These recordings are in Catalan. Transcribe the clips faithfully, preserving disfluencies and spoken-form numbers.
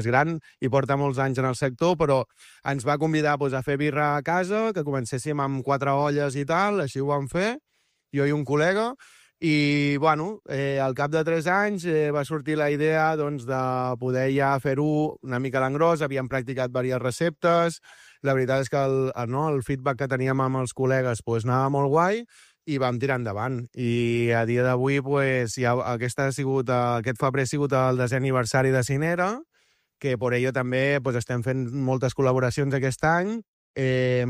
és gran i porta molts anys en el sector, però ens va convidar pues, a fer birra a casa, que comencéssim amb quatre olles i tal, així ho vam fer, jo i un col·lega, i, bueno, eh, al cap de tres anys eh, va sortir la idea doncs, de poder ja fer-ho una mica d'engròs, havíem practicat diverses receptes, la veritat és que el, no, el feedback que teníem amb els col·legues pues, anava molt guai, i vam tirar endavant. I a dia d'avui, pues, ja, aquest, ha sigut, aquest febrer ha sigut el desè aniversari de Cinera, que per ello també pues, estem fent moltes col·laboracions aquest any, eh,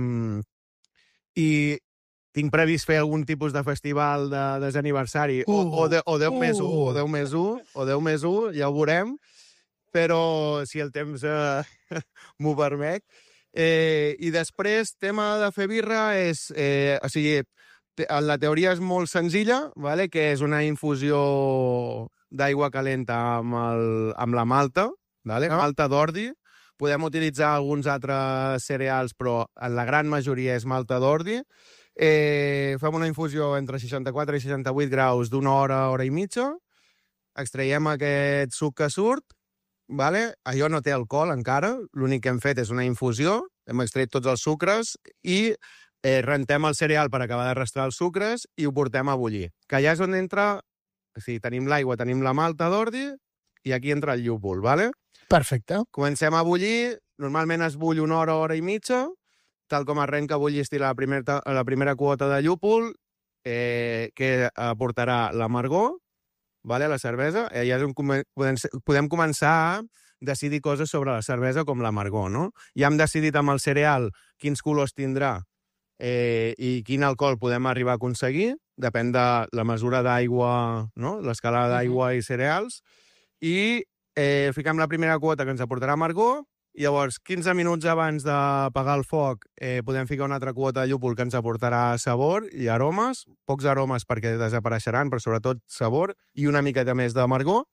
i tinc previst fer algun tipus de festival de desè aniversari, uh, o, o, de, o deu més u, o deu més u, o deu més u, ja ho veurem, però si el temps eh, m'ho permet. Eh, I després, tema de fer birra és... Eh, o sigui, la teoria és molt senzilla, vale? Que és una infusió d'aigua calenta amb, el, amb la malta, vale? Ah. Malta d'ordi. Podem utilitzar alguns altres cereals, però en la gran majoria és malta d'ordi. Eh, fem una infusió entre seixanta-quatre i seixanta-vuit graus d'una hora, hora i mitja. Extraiem aquest suc que surt. Vale? Allò no té alcohol encara. L'únic que hem fet és una infusió. Hem extret tots els sucres i Eh, rentem el cereal per acabar d'arrastrar els sucres i ho portem a bullir. Que allà és on entra... O sigui, tenim l'aigua, tenim la malta d'ordi i aquí entra el llúpol, ¿vale? Perfecte. Comencem a bullir. Normalment es bull una hora, hora i mitja. Tal com arrenca a bullir la primera, la primera quota de llúpol, eh, que aportarà l'amargor, ¿vale? La cervesa. Eh, ja és un, podem, podem començar a decidir coses sobre la cervesa com l'amargor, no? Ja hem decidit amb el cereal quins colors tindrà Eh, i quin alcohol podem arribar a aconseguir, depèn de la mesura d'aigua, no? L'escala d'aigua uh-huh. i cereals, i eh, fiquem la primera quota que ens aportarà amargor, i llavors quinze minuts abans d'apagar el foc eh, podem ficar una altra quota de llúpol que ens aportarà sabor i aromes, pocs aromes perquè desapareixeran, però sobretot sabor, i una miqueta més d'amargor,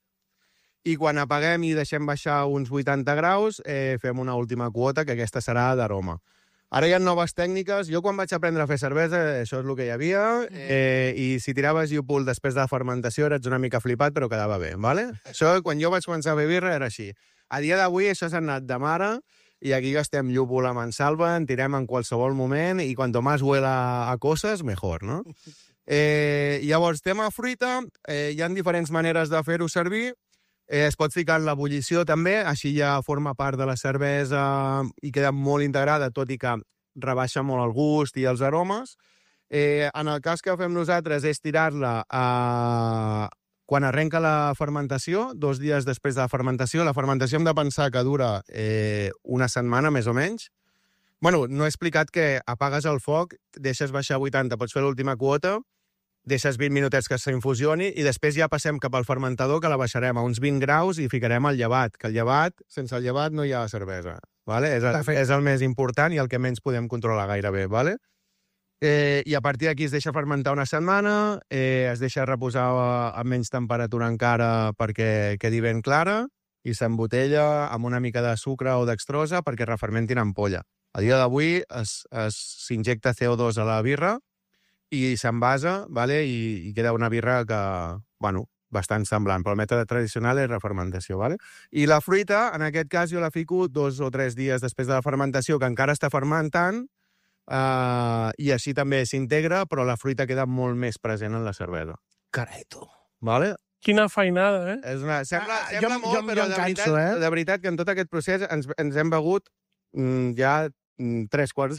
i quan apaguem i deixem baixar uns vuitanta graus, eh, fem una última quota, que aquesta serà d'aroma. Ara hi ha noves tècniques. Jo quan vaig aprendre a fer cervesa, això és el que hi havia, eh, i si tiraves llúpol després de la fermentació eres una mica flipat, però quedava bé, ¿vale? Això, quan jo vaig començar a fer birra, era així. A dia d'avui això s'ha anat de mare, i aquí gastem llúpol a mansalva, en tirem en qualsevol moment, i quanto más huela a coses, mejor, no? Eh, llavors, tema fruita, eh, hi ha diferents maneres de fer-ho servir. Eh, es pot ficar en l'ebullició també, així ja forma part de la cervesa i queda molt integrada, tot i que rebaixa molt el gust i els aromes. Eh, en el cas que fem nosaltres és tirar-la a... quan arrenca la fermentació, dos dies després de la fermentació. La fermentació hem de pensar que dura eh, una setmana, més o menys. Bueno, no he explicat que apagues el foc, deixes baixar a vuitanta, pots fer l'última quota, deixes vint minutets que s'infusioni i després ja passem cap al fermentador, que la baixarem a uns vint graus i ficarem el llevat, que el llevat, sense el llevat no hi ha cervesa. Vale? És, el, és el més important i el que menys podem controlar gairebé. Vale? Eh, I a partir d'aquí es deixa fermentar una setmana, eh, es deixa reposar a menys temperatura encara perquè quedi ben clara i s'embotella amb una mica de sucre o dextrosa perquè refermentin ampolla. A dia d'avui s'injecta C O dos a la birra i s'envasa, vale? I, i queda una birra que, bueno, bastant semblant, però el mètode tradicional és refermentació, vale? I la fruita, en aquest cas, jo la fico dos o tres dies després de la fermentació, que encara està fermentant, eh, i així també s'integra, però la fruita queda molt més present en la cervesa. Carai, tu. Vale? Quina feinada, eh? És una... Sembla, ah, sembla jo, molt, jo, però jo de, canso, veritat, eh? de veritat que en tot aquest procés ens, ens hem begut mm, ja tres quarts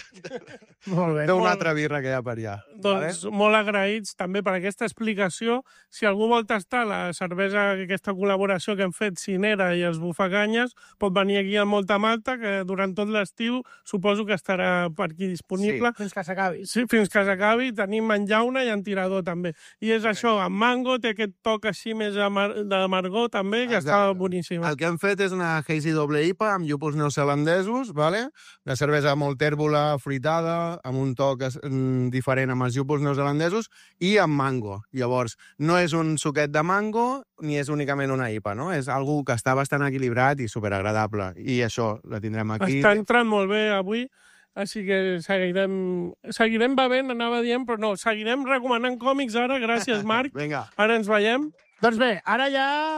d'una altra birra que hi ha per allà. Doncs vale? Molt agraïts també per aquesta explicació. Si algú vol tastar la cervesa, aquesta col·laboració que hem fet, Cinera i els Bufacanyes, pot venir aquí a Molta Malta, que durant tot l'estiu suposo que estarà per aquí disponible. Sí, fins que s'acabi. Sí, fins que s'acabi. Tenim en llauna i en tirador també. I és això, amb mango, té aquest toc així més d'amargor també, que està boníssima. El que hem fet és una Hazy doble I P A amb llúpols neozelandesos, vale? Una cervesa molt tèrbola, fruitada, amb un toc diferent amb els llúpols neozelandesos i amb mango. Llavors, no és un suquet de mango ni és únicament una I P A, no? És algo que està bastant equilibrat i superagradable. I això, la tindrem aquí. Està entrant molt bé avui, així que seguirem, seguirem bevent, anava dient, però no, seguirem recomanant còmics ara. Gràcies, Marc. Vinga. Ara ens veiem. Doncs bé, ara ja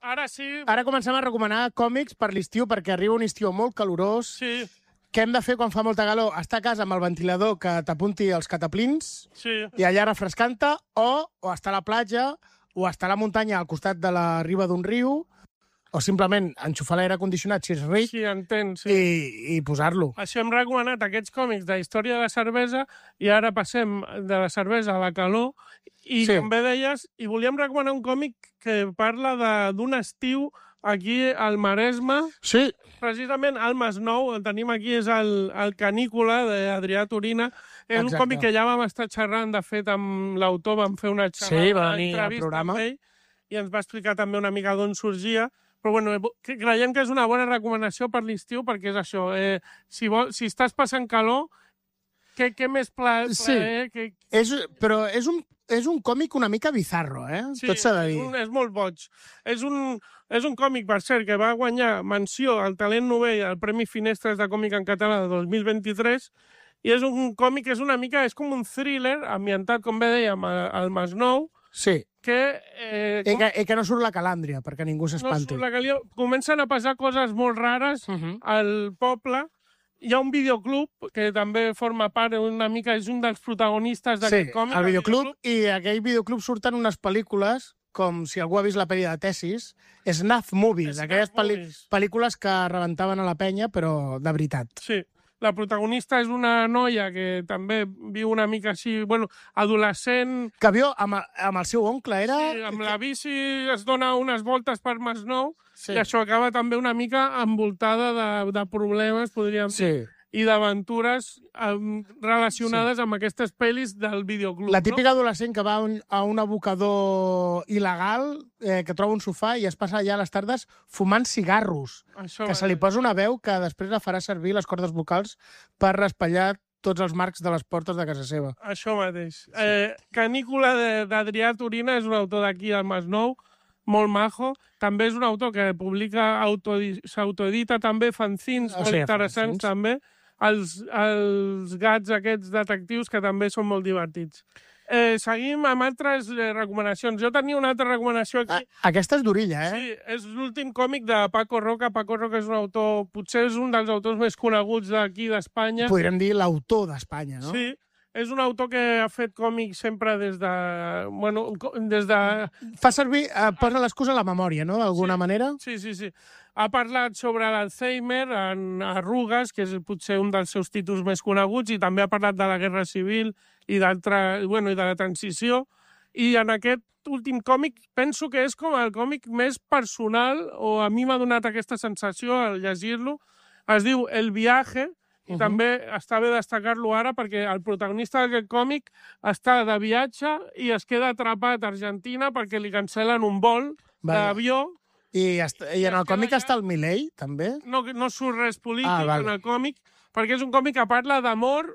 Ara sí. Ara comencem a recomanar còmics per l'estiu, perquè arriba un estiu molt calorós. Sí. Què hem de fer quan fa molta calor? Estar a casa amb el ventilador que t'apunti els cataplins Sí. i allà refrescant-te, o, o estar a la platja, o estar a la muntanya al costat de la riba d'un riu, o simplement enxufar l'aire condicionat, si és ric, Sí, entenc, sí. i, i posar-lo. Això hem recomanat aquests còmics de història de la cervesa i ara passem de la cervesa a la calor i, Sí. com bé deies, i volíem recomanar un còmic que parla de- d'un estiu aquí al Maresme. Sí, Precisament al Masnou, el tenim aquí, és el, el Canícula d'Adrià Turina. És Exacte. un còmic que ja vam estar xerrant, de fet, amb l'autor, vam fer una xerrada, Sí, va venir al entrevista programa. amb ell, i ens va explicar també una mica d'on sorgia. Però bueno, que creiem que és una bona recomanació per l'estiu, perquè és això, eh, si, vol, si estàs passant calor, què, què més pla, Sí. plaer... Que, és, però és un, és un còmic una mica bizarro, eh? sí, Tot s'ha de dir. És, un, és molt boig. És un, és un còmic, per cert, que va guanyar menció al Talent Novell al Premi Finestres de Còmic en Català de dos mil vint-i-tres, i és un còmic que és una mica, és com un thriller ambientat, com bé dèiem, al, al Masnou, Sí, que... Eh, i que, i que no surt la calàndria, perquè ningú no s'espanti. surt la calia, comencen a passar coses molt rares Uh -huh. al poble. Hi ha un videoclub que també forma part una mica, és un dels protagonistes Sí, d'aquest còmic. el videoclub, i a aquell videoclub surten unes pel·lícules, com si algú ha vist la pel·li de Tesis, Snuff Movies, Snuff aquelles pel·li movies. pel·lícules que rebentaven a la penya, però de veritat. Sí. La protagonista és una noia que també viu una mica així, bueno, adolescent, Que viu amb, amb el seu oncle, era... sí, amb la bici es dona unes voltes per Masnou, Sí. i això acaba també una mica envoltada de, de problemes, podríem dir, Sí. i d'aventures um, relacionades sí. amb aquestes pel·lis del videoclub. La típica adolescent que va a un, a un abocador il·legal, eh, que troba un sofà i es passa allà a les tardes fumant cigarros, no? Això que se li posa una veu que després la farà servir les cordes vocals per raspallar tots els marcs de les portes de casa seva. Això mateix. Sí. Eh, Canícula de- d'Adrià Turina és un autor d'aquí al Masnou, molt majo. També és un autor que publica, autoedi- s'autoedita també fanzins Ah, molt sí, interessants, fanzins. també. Els, els gats aquests detectius que també són molt divertits. Eh, seguim amb altres eh, recomanacions. Jo tenia una altra recomanació aquí. Ah, aquesta és d'orilla, eh? Sí, és l'últim còmic de Paco Roca. Paco Roca és un autor, potser és un dels autors més coneguts d'aquí d'Espanya. Podríem dir l'autor d'Espanya, no? Sí, és un autor que ha fet còmics sempre des de... Bueno, co- des de... Fa servir, eh, posa l'excusa a la memòria, no?, d'alguna Sí. manera. Sí, sí, sí. Ha parlat sobre l'Alzheimer en Arrugues, que és potser un dels seus títols més coneguts, i també ha parlat de la Guerra Civil i d'altra, bueno, i de la transició. I en aquest últim còmic penso que és com el còmic més personal, o a mi m'ha donat aquesta sensació al llegir-lo. Es diu El viaje, i Mhm. també està bé destacar-lo ara perquè el protagonista d'aquest còmic està de viatge i es queda atrapat a Argentina perquè li cancel·len un vol Vaja. d'avió. I, est- I en el es queda còmic allà. està el Milei, també? No, no surt res polític Ah, val. en el còmic, perquè és un còmic que parla d'amor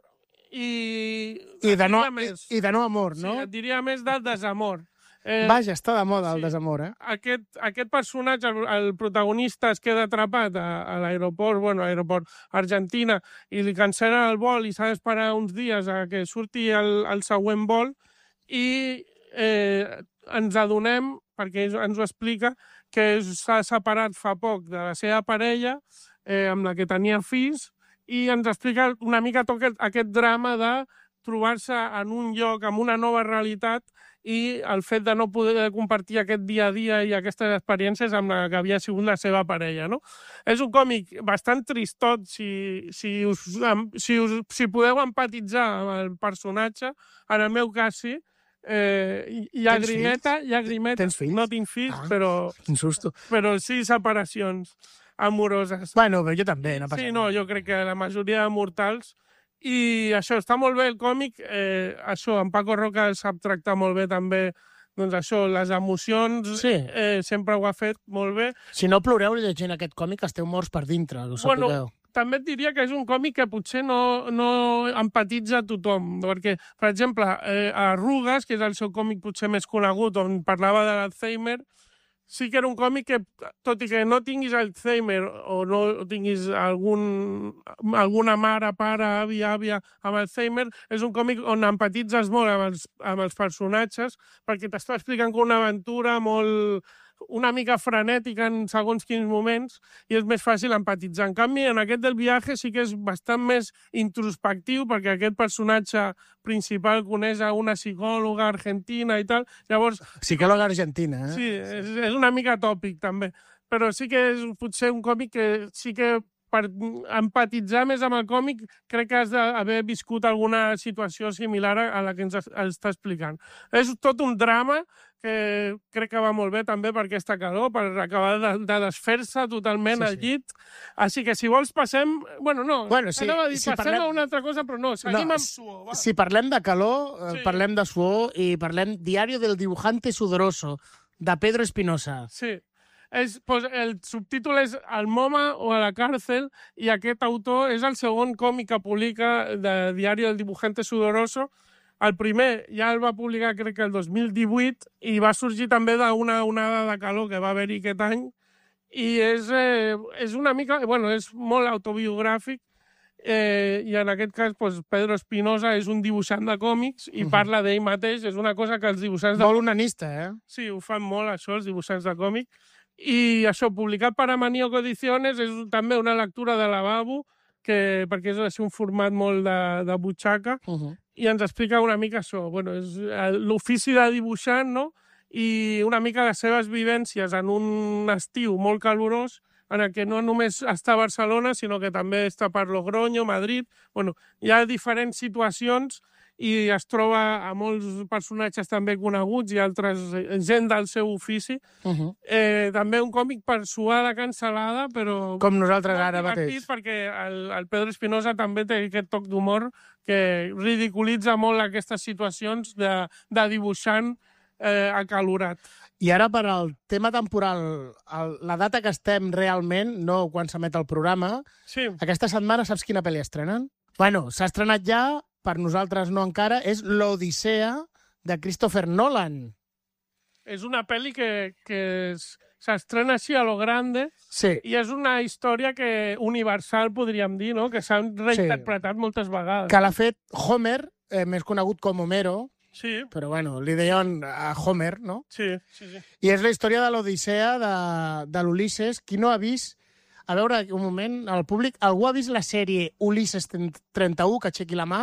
i... I de, no, diria i, més. i de no amor, no? Sí, et diria més del desamor. Eh, Vaja, està de moda el sí. desamor, eh? aquest, aquest personatge, el, el protagonista, es queda atrapat a, a l'aeroport, bueno, a l'aeroport Argentina, i li cancel·len el vol i s'ha d'esperar uns dies a que surti el, el següent vol, i eh, ens adonem, perquè ens ho explica, que s'ha separat fa poc de la seva parella, eh, amb la que tenia fills, i ens explica una mica tot aquest, aquest drama de trobar-se en un lloc amb una nova realitat i el fet de no poder compartir aquest dia a dia i aquestes experiències amb la que havia sigut la seva parella, no? És un còmic bastant tristot, si, si, us, si, us, si podeu empatitzar amb el personatge. En el meu cas, sí. Eh, llagrimeta, llagrimeta. Tens fills? No tinc fills, Ah. però, Quin susto. però sí separacions amoroses. Bueno, però jo també, no passa Sí, no, jo crec que la majoria de mortals. I això, està molt bé el còmic. Eh, això, en Paco Roca el sap tractar molt bé també, doncs això, les emocions, Sí. eh, sempre ho ha fet molt bé. Si no ploreu llegint aquest còmic, esteu morts per dintre, ho sapigueu. Bueno, també et diria que és un còmic que potser no, no empatitza a tothom, perquè, per exemple, eh, Arrugues, que és el seu còmic potser més conegut, on parlava de l'Alzheimer, sí que era un còmic que, tot i que no tinguis Alzheimer o no tinguis algun, alguna mare, pare, avi, àvia amb Alzheimer, és un còmic on empatitzes molt amb els, amb els personatges, perquè t'està explicant com una aventura molt, una mica frenètic en segons quins moments i és més fàcil empatitzar. En canvi, en aquest del viatge sí que és bastant més introspectiu perquè aquest personatge principal coneix a una psicòloga argentina i tal. Llavors... Psicòloga argentina, eh? Sí, és, és una mica tòpic, també. Però sí que és potser un còmic que sí que per empatitzar més amb el còmic crec que has d'haver viscut alguna situació similar a la que ens està explicant. És tot un drama que crec que va molt bé també per aquesta calor, per acabar de, de desfer-se totalment sí, al llit. Sí. Així que si vols passem... Bueno, no, bueno, sí, anava a dir, si passem parlem... a una altra cosa, però no, seguim no, amb suor. Va. Si parlem de calor, sí. parlem de suor i parlem Diario del dibujante sudoroso, de Pedro Espinosa. Sí. És, pues, el subtítol és El Moma o a la càrcel i aquest autor és el segon còmic que publica de Diario del dibujante sudoroso. El primer ja el va publicar crec que el dos mil divuit i va sorgir també d'una onada de calor que va haver-hi aquest any i és, eh, és una mica... Bueno, és molt autobiogràfic eh, i en aquest cas pues, Pedro Espinosa és un dibuixant de còmics i uh-huh. parla d'ell mateix. És una cosa que els dibuixants... De... Molt onanista, eh? Sí, ho fan molt això, els dibuixants de còmic. I això, publicat per Amaníaco Ediciones, és també una lectura de lavabo, que, perquè és així un format molt de, de butxaca, uh-huh. i ens explica una mica això. Bueno, és l'ofici de dibuixant, no? I una mica les seves vivències en un estiu molt calorós, en el que no només està a Barcelona, sinó que també està per Logroño, Madrid... Bueno, hi ha diferents situacions i es troba a molts personatges també coneguts i altres gent del seu ofici. Uh-huh. eh, també un còmic per suar de cansalada, però... Com nosaltres ara mateix. Perquè el, el Pedro Espinosa també té aquest toc d'humor que ridiculitza molt aquestes situacions de, de dibuixant eh, acalorat. I ara, per al tema temporal, el, la data que estem realment, no quan s'emet el programa, sí. aquesta setmana saps quina pel·li estrenen? Bueno, s'ha estrenat ja... per nosaltres no encara, és l'Odissea de Christopher Nolan. És una pel·li que, que s'estrena així a lo grande sí. i és una història que universal, podríem dir, no? Que s'ha reinterpretat sí. moltes vegades. Que l'ha fet Homer, eh, més conegut com Homero, sí. però bueno, li deien a Homer, no? Sí, sí, sí. I és la història de l'Odissea de, de l'Ulisses. Qui no ha vist... A veure, un moment, al públic, algú ha vist la sèrie Ulisses trenta-u, que aixequi la mà?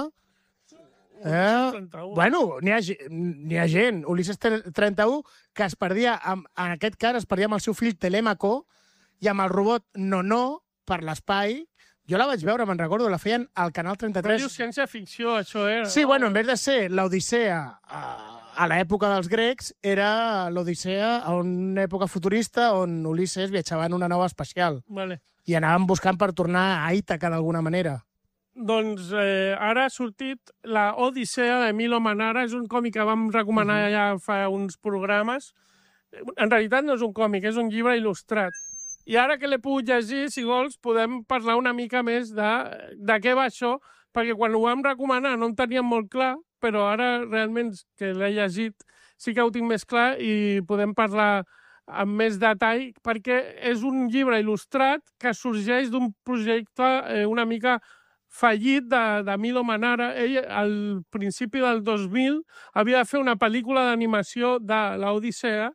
Eh? Bueno, n'hi ha, n'hi ha gent. Ulisses trenta-u, que es perdia, amb, en aquest cas, es perdia amb el seu fill Telèmaco i amb el robot Nono per l'espai. Jo la vaig veure, me'n recordo, la feien al Canal trenta-tres. Però dius ciència-ficció, això era. Sí, bueno, en vez de ser l'Odissea a, a l'època dels grecs, era l'Odissea a una època futurista on Ulisses viatjava en una nau espacial. Vale. I anàvem buscant per tornar a Ítaca d'alguna manera. Doncs eh, ara ha sortit la Odissea de Milo Manara. És un còmic que vam recomanar uh-huh. ja fa uns programes. En realitat no és un còmic, és un llibre il·lustrat. I ara que l'he pogut llegir, si vols, podem parlar una mica més de, de què va això, perquè quan ho vam recomanar no en teníem molt clar, però ara realment que l'he llegit sí que ho tinc més clar i podem parlar amb més detall, perquè és un llibre il·lustrat que sorgeix d'un projecte eh, una mica fallit de, de Milo Manara. Ell, al principi del dos mil, havia de fer una pel·lícula d'animació de l'Odissea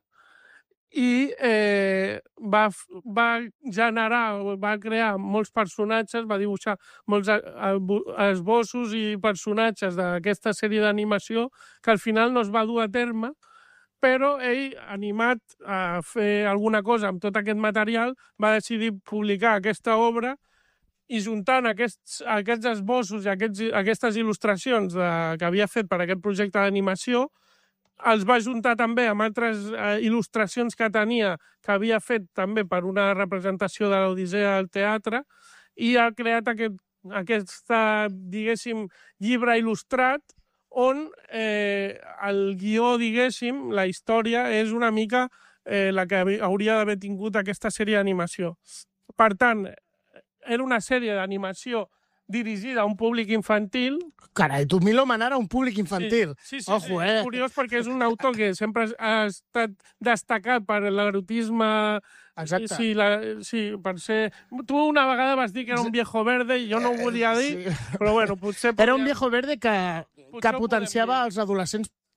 i eh, va, va generar, va crear molts personatges, va dibuixar molts esbossos i personatges d'aquesta sèrie d'animació que al final no es va dur a terme, però ell, animat a fer alguna cosa amb tot aquest material, va decidir publicar aquesta obra i juntant aquests, aquests esbossos i aquests, aquestes il·lustracions de, que havia fet per aquest projecte d'animació, els va juntar també amb altres eh, il·lustracions que tenia, que havia fet també per una representació de l'Odissea al teatre, i ha creat aquest, aquesta, diguéssim, llibre il·lustrat on eh, el guió, diguéssim, la història, és una mica eh, la que hauria d'haver tingut aquesta sèrie d'animació. Per tant, era una sèrie d'animació dirigida a un públic infantil. Carai, tu Milo Manara a un públic infantil. Sí, sí, sí, Ojo, sí. eh? És curiós perquè és un autor que sempre ha estat destacat per l'erotisme. Exacte. Sí, la, sí, per ser... Tu una vegada vas dir que era un viejo verde i jo no ho volia dir, sí. Però bueno, potser... Era un viejo verde que, que potenciava els adolescents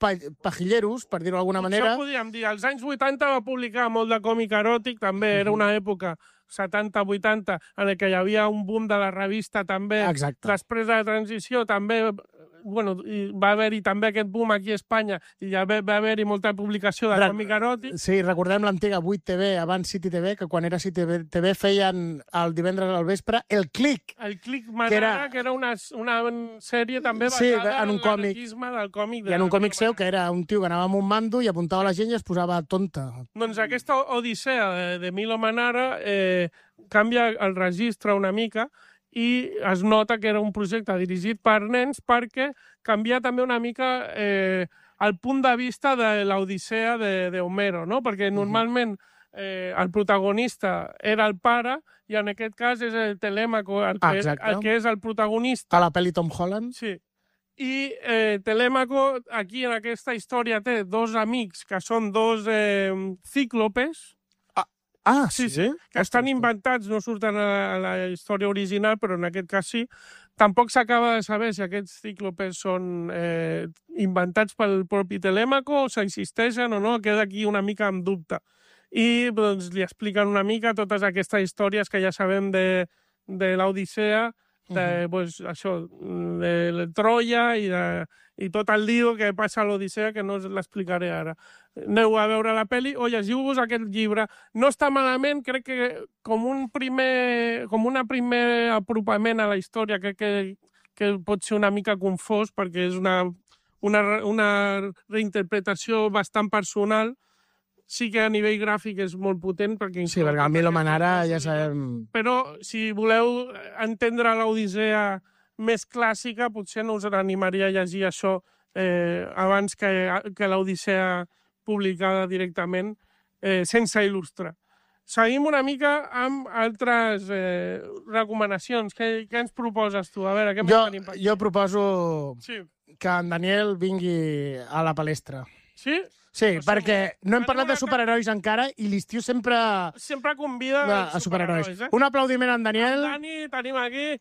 pa pajilleros, per dir-ho d'alguna manera. Això podríem dir. Als anys vuitanta va publicar molt de còmic eròtic, també era una època setanta vuitanta, en què hi havia un boom de la revista també. Exacte. Després de la transició també bueno, va haver-hi també aquest boom aquí a Espanya i ja va haver-hi molta publicació de Re- còmic eròtic. Sí, recordem l'antiga vuit T V, abans City T V, que quan era City T V feien el divendres al vespre el Click. El Click Manara, Que era- que era una, una sèrie també Sí, basada en un còmic. l'anarquisme del còmic. I en un còmic seu, que era un tio que anava amb un mando i apuntava la gent i es posava tonta. Doncs aquesta odissea de, de Milo Manara eh, canvia el registre una mica i es nota que era un projecte dirigit per nens perquè canvia també una mica eh, el punt de vista de l'odissea d'Homero, no? Perquè normalment eh, el protagonista era el pare i en aquest cas és el Telèmaco el que, Exacte. el que és el protagonista. A la pel·li Tom Holland. Sí. I eh, Telèmaco, aquí en aquesta història, té dos amics que són dos eh, cíclopes, Ah, sí, sí, que estan inventats, no surten a la història original, però en aquest cas sí. Tampoc s'acaba de saber si aquests cíclopes són eh, inventats pel propi Telèmaco o s'existeixen o no, queda aquí una mica en dubte. I doncs, li expliquen una mica totes aquestes històries que ja sabem de, de l'Odissea, de, uh -huh. pues, això, de, de Troia i, de, i tot el lío que passa a l'Odissea, que no us l'explicaré ara. Aneu a veure la pel·li o llegiu-vos aquest llibre. No està malament, crec que com un primer, com una primer apropament a la història, crec que, que pot ser una mica confós perquè és una, una, una reinterpretació bastant personal. Sí que a nivell gràfic és molt potent. Perquè Sí, perquè el Milo Manara ja sabem... Però si voleu entendre l'Odissea més clàssica, potser no us animaria a llegir això eh, abans que, que l'Odissea publicada directament, eh, sense il·lustrar. Seguim una mica amb altres eh, recomanacions. Què, què ens proposes tu? A veure, què més Jo, tenim per aquí? jo proposo Sí. que en Daniel vingui a la palestra. Sí? Sí, O sigui, perquè no hem anem parlat a de superherois encara i l'estiu sempre Sempre convida va els a superherois. eh? Un aplaudiment a en Daniel. Dani, tenim aquí.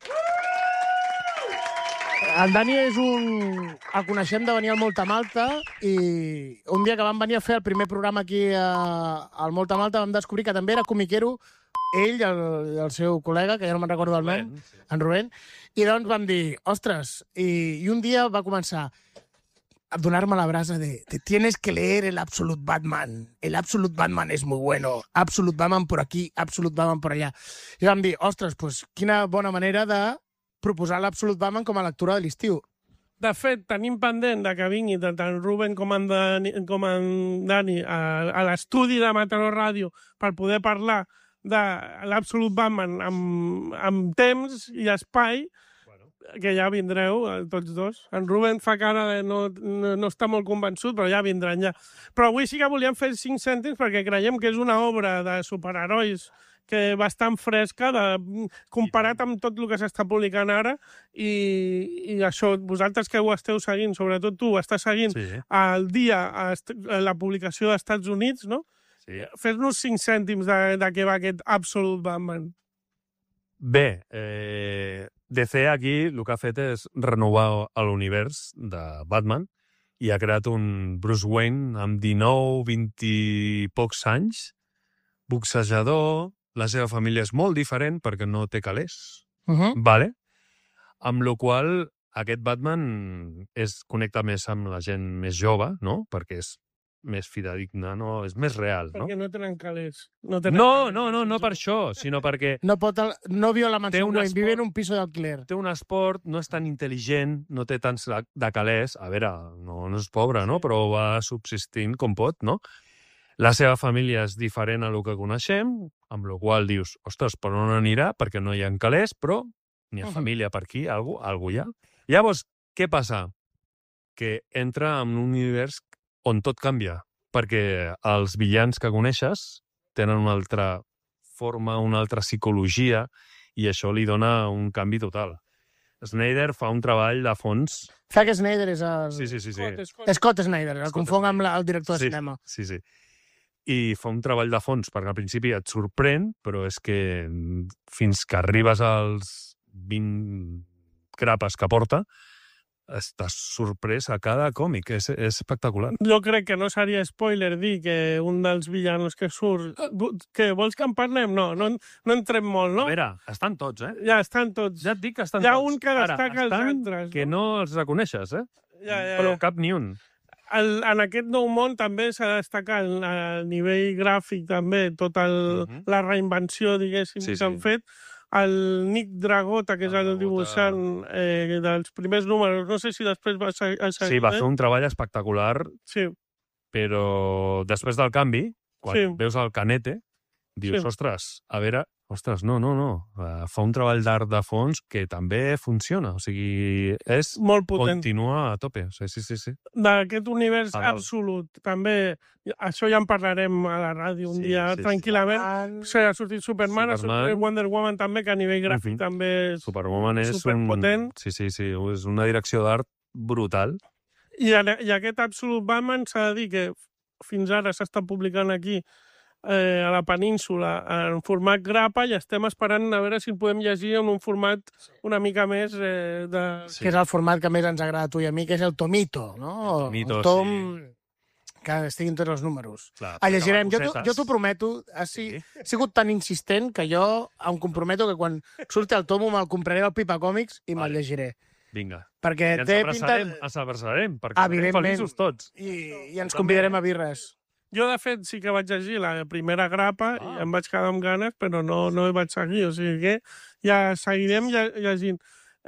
En Dani és un... El coneixem de venir al Molta Malta i un dia que vam venir a fer el primer programa aquí a... al Molta Malta vam descobrir que també era comiquero ell i el, el seu col·lega, que ja no me'n recordo el nom, en Rubén, i doncs vam dir, ostres, i, i un dia va començar a donar-me la brasa de te tienes que leer el Absolute Batman. El Absolute Batman és muy bueno. Absolute Batman por aquí, Absolute Batman por allà. I vam dir, ostres, pues, quina bona manera de proposar l'Absolute Batman com a lectura de l'estiu. De fet, tenim pendent de que vingui tant en Rubén com en Dani, com en Dani a, a l'estudi de Mataró Ràdio per poder parlar de l'Absolute Batman amb, amb temps i espai, que ja vindreu, tots dos. En Rubén fa cara de no, no, no està molt convençut, però ja vindran ja. Però avui sí que volíem fer cinc cèntims perquè creiem que és una obra de superherois que bastant fresca, de, comparat amb tot el que s'està publicant ara, i, i això, vosaltres que ho esteu seguint, sobretot tu, ho estàs seguint Sí, al dia a, a la publicació dels Estats Units, no? sí. Fes-nos cinc cèntims de, de què va aquest Absolute Batman. Bé, eh, D C aquí el que ha fet és renovar l'univers de Batman i ha creat un Bruce Wayne amb dinou, vint i pocs anys, boxejador, la seva família és molt diferent perquè no té calés, Uh -huh. vale? Amb la qual aquest Batman es connecta més amb la gent més jove, no? Perquè és més fidedigna, no? És més real, no? Perquè no tenen calés. No, tenen No, calés. no, no, no per això, sinó perquè No, pot el, no viu a la Té mansió un Wayne, esport. vive en un piso d'alquiler. té un esport, no és tan intel·ligent, no té tants de, de calés, a veure, no, no és pobre, no? Però va subsistint com pot, no? La seva família és diferent a lo que coneixem, amb la qual dius, ostres, per on anirà? Perquè no hi ha calés, però n'hi ha Mhm. família per aquí, algú, algú hi ha. Llavors, què passa? Que entra en un univers on tot canvia, perquè els villans que coneixes tenen una altra forma, una altra psicologia, i això li dona un canvi total. Snyder fa un treball de fons. Zack Snyder és el... Sí, sí, sí. sí. Scott, Scott. Scott Snyder, el Scott confong amb Snyder. la, el director de Sí. cinema. Sí, sí. I fa un treball de fons, perquè al principi et sorprèn, però és que fins que arribes als vint grapes que porta, estàs sorprès a cada còmic, és, és espectacular. Jo crec que no seria spoiler dir que un dels villanos que surt... Que vols que en parlem? No, no, no entrem molt, no? A veure, estan tots, eh? Ja estan tots. Ja et dic que estan Hi ha tots. un que destaca els altres. Que no els reconeixes, eh? Ja, ja, Però ja. cap ni un. El, en aquest nou món també s'ha de destacar el, el nivell gràfic, també, tota Mhm. la reinvenció, diguéssim, Sí, que han sí. fet. El Nick Dragota, que és El el Dragota. dibuixant eh, dels primers números, no sé si després va seguir... Sí, va fer un treball espectacular, Sí, però després del canvi, quan Sí. veus el Canete, dius, Sí. ostres, a veure, ostres, no, no, no, uh, fa un treball d'art de fons que també funciona, o sigui, és... molt potent. Continua a tope, sí, sí, sí. sí. D'aquest univers A dalt. absolut. També, això ja en parlarem a la ràdio un Sí, dia sí, sí. tranquil·lament. Sí, ha sortit Superman, ha Superman. sortit Wonder Woman també, que a nivell gràfic En fi. també és... Superwoman és un... Superpotent. Sí, sí, sí, és una direcció d'art brutal. I, I aquest Absolute Batman s'ha de dir que fins ara s'està publicant aquí eh, a la península en format grapa i estem esperant a veure si el podem llegir en un format una mica més eh, de... Sí. Que és el format que més ens agrada a tu i a mi, que és el tomito, no? El tomito, el tom que estiguin tots els números. Clar, El llegirem. Jo, acabar t'ho- cosetes. jo t'ho prometo, ha, si, Sí. ha sigut tan insistent que jo em comprometo que quan surti el tomo me'l compraré al Pipa Còmics i me'l Vale. llegiré. Vinga. Perquè I ens té pinta... abraçarem, ens abraçarem, perquè serem Evidentment. feliços tots. I, I ens També, convidarem eh? a birres. Jo, de fet, sí que vaig llegir la primera grapa Ah. i em vaig quedar amb ganes, però no, no hi vaig seguir. O sigui que ja seguirem lle- llegint.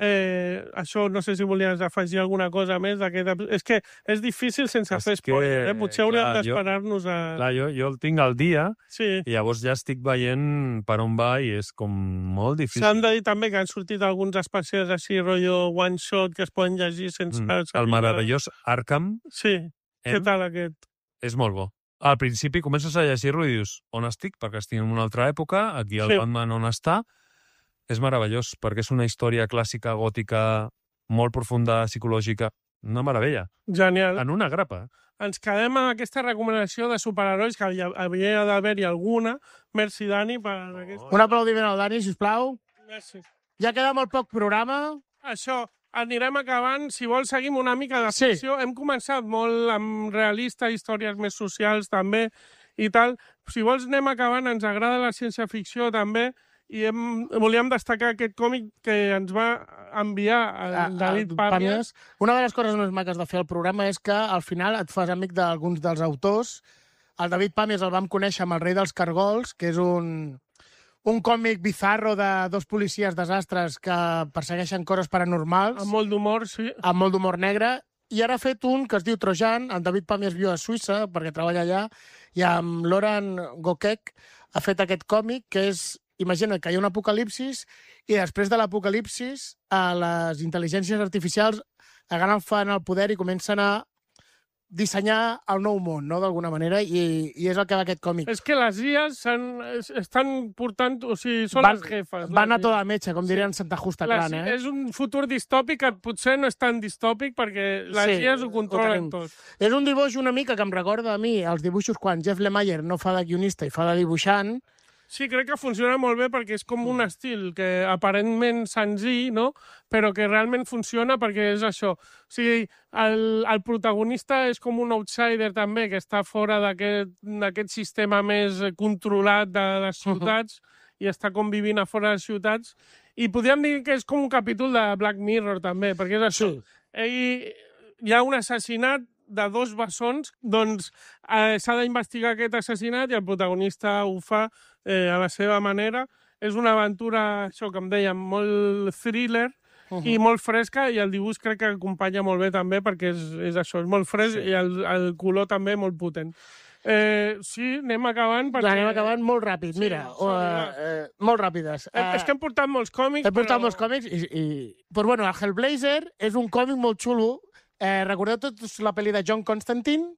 Eh, això, no sé si volies afegir alguna cosa més d'aquest... És que és difícil sense És fer spoiler, eh? que, Potser hauríem clar, jo- d'esperar-nos a... Clar, jo, jo el tinc al dia Sí. i llavors ja estic veient per on va i és com molt difícil. S'han de dir també que han sortit alguns especials així, rotllo one-shot, que es poden llegir sense... Mm. El meravellós Arkham Sí. Què M tal aquest? és molt bo. Al principi comences a llegir-lo i dius on estic? Perquè estic en una altra època, aquí el Sí. Batman on està. És meravellós, perquè és una història clàssica, gòtica, molt profunda, psicològica. Una meravella. Genial. En una grapa. Ens quedem amb aquesta recomanació de superherois, que hi havia d'haver-hi alguna. Merci, Dani, per aquesta... Un aplaudiment al Dani, sisplau. Gràcies. Ja queda molt poc programa. Això, anirem acabant. Si vols, seguim una mica de Sí. ficció. Hem començat molt amb realista, històries més socials també i tal. Si vols, anem acabant. Ens agrada la ciència-ficció també i hem, volíem destacar aquest còmic que ens va enviar el A- a- David Pàmies. Una de les coses més maques de fer el programa és que al final et fas amic d'alguns dels autors. El David Pàmies el vam conèixer amb El rei dels cargols, que és un, un còmic bizarro de dos policies desastres que persegueixen coses paranormals, Amb molt d'humor, sí. amb molt d'humor negre, i ara ha fet un que es diu Trojan. El David Pàmies viu a Suïssa, perquè treballa allà, i amb Loran Gokek ha fet aquest còmic, que és, imagina't que hi ha un apocalipsis, i després de l'apocalipsis eh, les intel·ligències artificials agafen el poder i comencen a dissenyar el nou món, no?, d'alguna manera, i, i és el que va aquest còmic. És que les I As s'han- es- estan portant... O sigui, són Van- les jefes. Van les a toda mecha, com dirien Santa Justa Les- Clan, eh? És un futur distòpic que potser no és tan distòpic perquè les Sí, I As ho ho controlen tenim. tot. És un dibuix una mica que em recorda a mi els dibuixos quan Jeff Lemire no fa de guionista i fa de dibuixant. Sí, crec que funciona molt bé perquè és com un estil que aparentment senzill, no? Però que realment funciona perquè és això. O sigui, el, el protagonista és com un outsider també, que està fora d'aquest d'aquest sistema més controlat de les ciutats i està convivint a fora de les ciutats. I podríem dir que és com un capítol de Black Mirror també, perquè és això. Sí. Ell, hi ha un assassinat de dos bessons, doncs eh, s'ha d'investigar aquest assassinat i el protagonista ho fa eh, a la seva manera. És una aventura, això que em dèiem, molt thriller Uh -huh. i molt fresca, i el dibuix crec que acompanya molt bé també perquè és, és això, és molt fresc, Sí. i el, el color també molt potent. Eh, sí, anem acabant. Perquè... Anem acabant molt ràpid. Sí, Mira, sorry, uh, va. uh, molt ràpides. Eh, és que hem portat molts còmics, He portat però... molts còmics i... i... Pues bueno, el Hellblazer és un còmic molt xulo. Eh, recordeu tots la pel·li de John Constantine?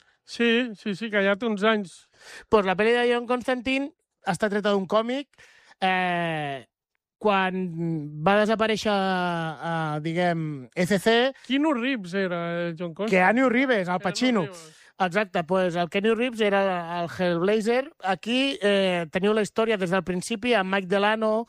Sí, sí, sí, que ja té uns anys. Pues la pel·li de John Constantine està treta d'un còmic. Eh, quan va desaparèixer, eh, diguem, E C C, Keanu Reeves era eh, John Constantine. Keanu Reeves, al Keanu Pacino. Reeves. Exacte, pues el Keanu Reeves era el Hellblazer. Aquí eh, teniu la història des del principi amb Mike Delano,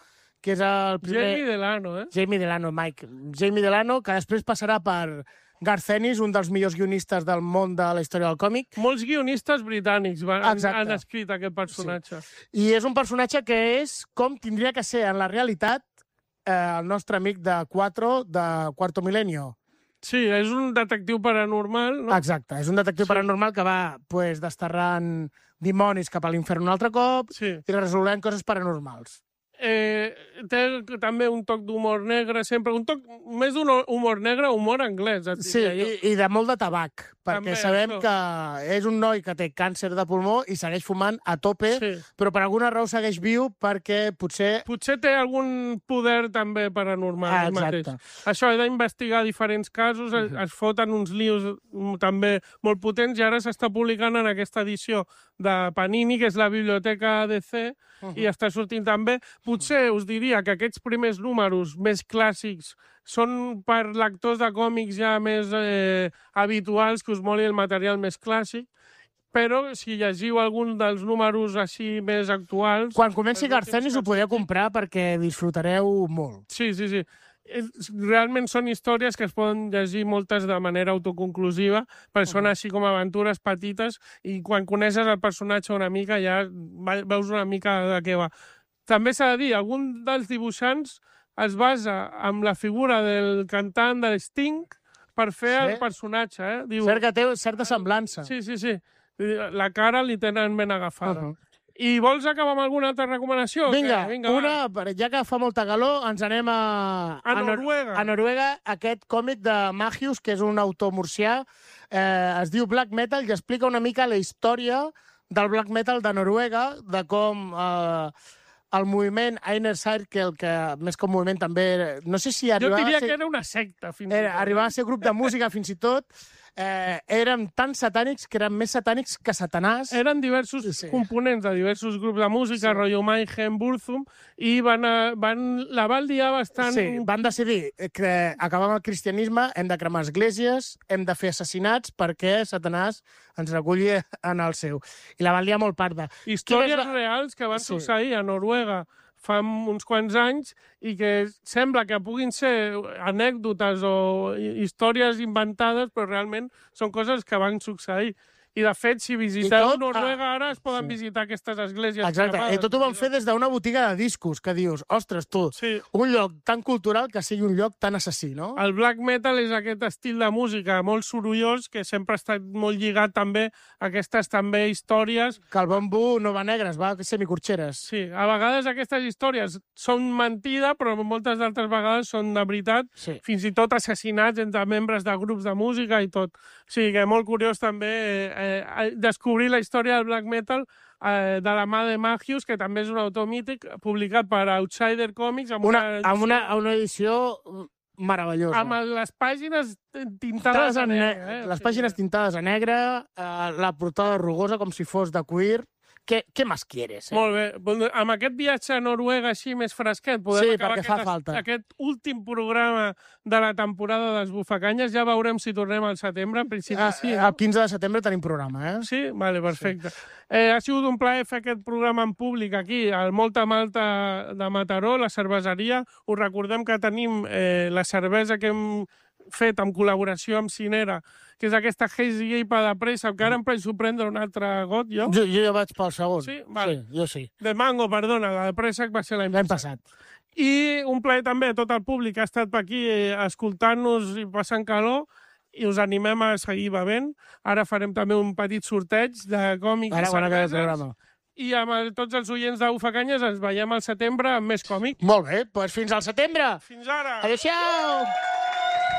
que és el primer... Jamie Delano, eh? Jamie Delano, Mike. Jamie Delano, que després passarà per Garth Ennis, un dels millors guionistes del món de la història del còmic. Molts guionistes britànics van, Exacte. han escrit aquest personatge. Sí. I és un personatge que és com tindria que ser en la realitat eh, el nostre amic de Quattro, de Quarto Milenio. Sí, és un detectiu paranormal, no? Exacte, és un detectiu Sí. paranormal que va pues, desterrant dimonis cap a l'infern un altre cop Sí. i resolent coses paranormals. Eh, té també un toc d'humor negre, sempre. Un toc més d'un humor negre, humor anglès. Et Sí, diria jo. i, i de molt de tabac, perquè També, sabem això. que és un noi que té càncer de pulmó i segueix fumant a tope, Sí. però per alguna raó segueix viu perquè potser... Potser té algun poder també paranormal. Ah, ell mateix. exacte. Això, he d'investigar diferents casos, es, es foten uns lius mm, també molt potents i ara s'està publicant en aquesta edició de Panini, que és la biblioteca A D C, Uh -huh. i està sortint també. Potser us diria que aquests primers números més clàssics són per lectors de còmics ja més eh, habituals, que us moli el material més clàssic, però si llegiu algun dels números així més actuals... Quan comenci els Garth últims Ennis ho que podeu surtin- comprar perquè disfrutareu molt. Sí, sí, sí. És- Realment són històries que es poden llegir moltes de manera autoconclusiva, perquè són així com aventures petites i quan coneixes el personatge una mica ja va- veus una mica de què va. També s'ha de dir, algun dels dibuixants es basa en la figura del cantant de Sting per fer Sí? el personatge, eh? Diu, Cert que té certa semblança. sí, sí, sí. La cara li tenen ben agafada. Uh -huh. I vols acabar amb alguna altra recomanació? Vinga, Que- Vinga, una, per- ja que fa molta calor, ens anem a... A Nor- Noruega. A Noruega, aquest còmic de Magius, que és un autor murcià, eh, es diu Black Metal i explica una mica la història del Black Metal de Noruega, de com eh, el moviment Einer Circle, que més que un moviment també... No sé si Jo arribava diria a ser... que era una secta, fins i Era, tot. arribava a ser grup de música fins i tot, eh, eren tan satànics que eren més satànics que Satanàs. Eren diversos Sí. sí. components de diversos grups de música, Sí. sí. rotllo Mayhem, Burzum, i van, a, van, la van liar bastant... Sí, van decidir que acabar amb el cristianisme, hem de cremar esglésies, hem de fer assassinats perquè Satanàs ens reculli en el seu. I la van liar molt parda. Històries Quina és la- reals que van Sí. succeir a Noruega fa uns quants anys i que sembla que puguin ser anècdotes o hi- històries inventades, però realment són coses que van succeir. I, de fet, si visiteu tot- Noruega ah, ara, es poden sí. visitar aquestes esglésies. Exacte, cremades. i tot ho van fer des d'una botiga de discos, que dius, ostres, tu, Sí. un lloc tan cultural que sigui un lloc tan assassí, no? El black metal és aquest estil de música molt sorollós que sempre ha estat molt lligat també a aquestes també històries. Que el bambú no va negre, es va semicorxeres. Sí, a vegades aquestes històries són mentida, però moltes d'altres vegades són de veritat, Sí. fins i tot assassinats entre membres de grups de música i tot. O sigui que molt curiós també eh, eh, descobrir la història del black metal eh, de la mà de Magius, que també és un autor mític, publicat per Outsider Comics, amb Una, una, amb una, amb una edició meravellosa. amb les pàgines tintades a negre. Eh? Les pàgines tintades a negre, eh, la portada rugosa com si fos de cuir. Què, què més quieres? Eh? Molt bé. Doncs amb aquest viatge a Noruega així més fresquet podem Sí, acabar perquè fa aquest, falta. aquest últim programa de la temporada dels Bufacanyes. Ja veurem si tornem al setembre. En principi Ah, sí. el quinze de setembre tenim programa, eh? Sí? Vale, perfecte. Sí. Eh, ha sigut un plaer fer aquest programa en públic aquí, al Molta Malta de Mataró, la cerveseria. Us recordem que tenim eh, la cervesa que hem fet en col·laboració amb Cinera, que és aquesta Hazy I P A de pressa, que ara em penso prendre un altre got, jo. Jo, jo ja vaig pel segon. Sí? Vale. Sí, jo sí. De mango, perdona, la de pressa va ser l'any L'any passat. passat. I un plaer també a tot el públic que ha estat per aquí eh, escoltant-nos i passant calor, i us animem a seguir bevent. Ara farem també un petit sorteig de còmics Ara, i quan acabi el cerveses. programa. I amb el, tots els oients de Bufacanyes ens veiem al setembre amb més còmic. Molt bé, doncs fins al setembre. Fins ara! Adéu-siau!